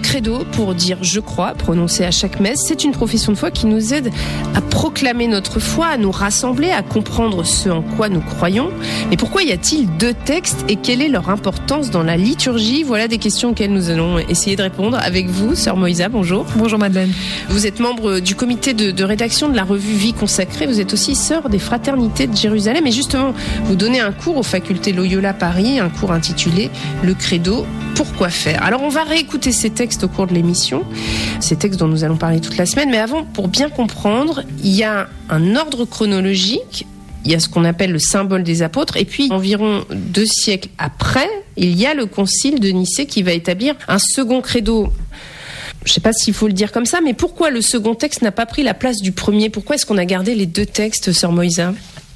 credo pour dire « je crois », prononcé à chaque messe. C'est une profession de foi qui nous aide à proclamer notre foi, à nous rassembler, à comprendre ce en quoi nous croyons. Mais pourquoi y a-t-il 2 textes et quelle est leur importance dans la liturgie? Voilà des questions auxquelles nous allons essayer de répondre avec vous, sœur Moïsa. Bonjour. Bonjour Madeleine. Vous êtes membre du comité de rédaction de la revue Vie consacrée. Vous êtes aussi sœur des Fraternités de Jérusalem. Et justement, vous donnez un cours aux facultés Loyola Paris, un cours intitulé « Le credo, pourquoi faire ?» Alors on va réécouter ces textes au cours de l'émission, ces textes dont nous allons parler toute la semaine. Mais avant, pour bien comprendre, il y a un ordre chronologique. Il y a ce qu'on appelle le symbole des apôtres. Et puis, environ 2 siècles après, il y a le concile de Nicée qui va établir un second credo. Je ne sais pas s'il faut le dire comme ça, mais pourquoi le second texte n'a pas pris la place du premier? Pourquoi est-ce qu'on a gardé les 2 textes, sœur Moïsa?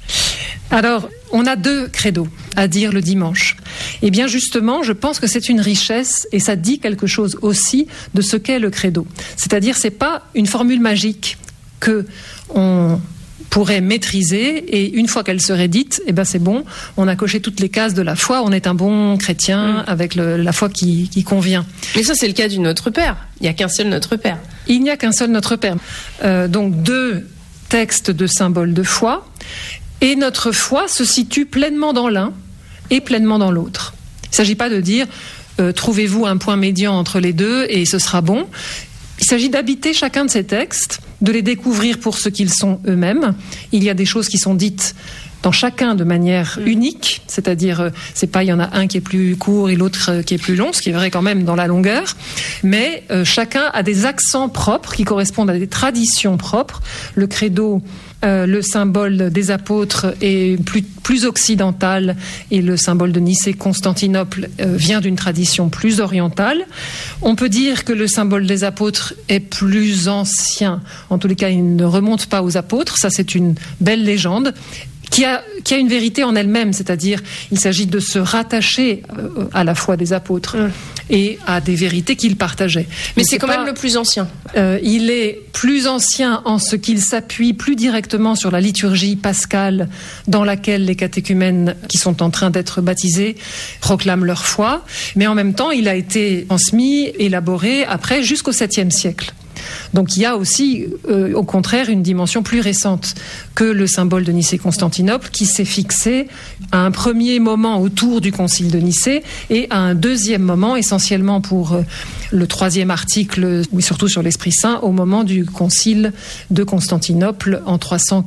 Alors, on a 2 credos à dire le dimanche. Eh bien, justement, je pense que c'est une richesse et ça dit quelque chose aussi de ce qu'est le credo. C'est-à-dire, c'est pas une formule magique que on pourrait maîtriser et une fois qu'elle serait dite, eh ben c'est bon, on a coché toutes les cases de la foi, on est un bon chrétien avec la foi qui convient. Mais ça, c'est le cas du Notre Père. Il n'y a qu'un seul Notre Père. Il n'y a qu'un seul Notre Père. Donc 2 textes de symboles de foi. Et notre foi se situe pleinement dans l'un et pleinement dans l'autre. Il ne s'agit pas de dire trouvez-vous un point médian entre les 2 et ce sera bon. Il s'agit d'habiter chacun de ces textes, de les découvrir pour ce qu'ils sont eux-mêmes. Il y a des choses qui sont dites dans chacun de manière unique, c'est-à-dire c'est pas il y en a un qui est plus court et l'autre qui est plus long, ce qui est vrai quand même dans la longueur, mais chacun a des accents propres qui correspondent à des traditions propres. Le credo, le symbole des apôtres est plus occidental et le symbole de Nicée-Constantinople vient d'une tradition plus orientale. On peut dire que le symbole des apôtres est plus ancien. En tous les cas, il ne remonte pas aux apôtres. Ça, c'est une belle légende qui a une vérité en elle-même, c'est-à-dire il s'agit de se rattacher à la foi des apôtres et à des vérités qu'ils partageaient. Mais c'est quand même le plus ancien. Il est plus ancien en ce qu'il s'appuie plus directement sur la liturgie pascale dans laquelle les catéchumènes qui sont en train d'être baptisés proclament leur foi, mais en même temps il a été transmis, élaboré après jusqu'au 7e siècle. Donc il y a aussi, au contraire, une dimension plus récente que le symbole de Nicée-Constantinople qui s'est fixé à un premier moment autour du concile de Nicée et à un deuxième moment, essentiellement pour le 3e article, mais surtout sur l'Esprit Saint, au moment du concile de Constantinople en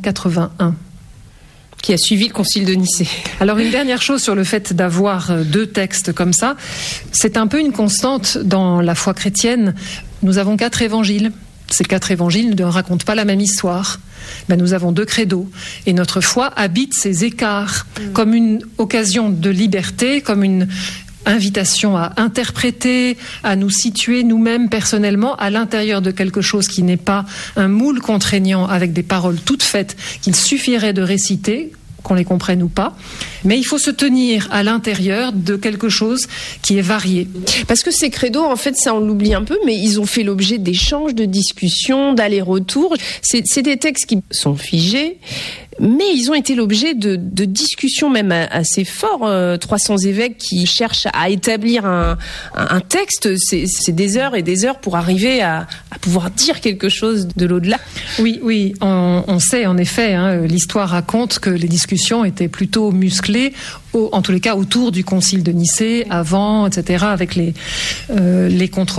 381. Qui a suivi le concile de Nicée. Alors une dernière chose sur le fait d'avoir 2 textes comme ça, c'est un peu une constante dans la foi chrétienne. Nous avons 4 évangiles. Ces 4 évangiles ne racontent pas la même histoire. Nous avons 2 credos. Et notre foi habite ces écarts comme une occasion de liberté, comme une invitation à interpréter, à nous situer nous-mêmes personnellement à l'intérieur de quelque chose qui n'est pas un moule contraignant avec des paroles toutes faites qu'il suffirait de réciter, qu'on les comprenne ou pas, mais il faut se tenir à l'intérieur de quelque chose qui est varié. Parce que ces credos, en fait, ça on l'oublie un peu, mais ils ont fait l'objet d'échanges, de discussions, d'allers-retours. C'est des textes qui sont figés, mais ils ont été l'objet de discussions même assez forts. 300 évêques qui cherchent à établir un texte, c'est des heures et des heures pour arriver à pouvoir dire quelque chose de l'au-delà. Oui, on sait en effet, l'histoire raconte que les discussions étaient plutôt musclées, en tous les cas autour du concile de Nicée, avant, etc., avec les controverses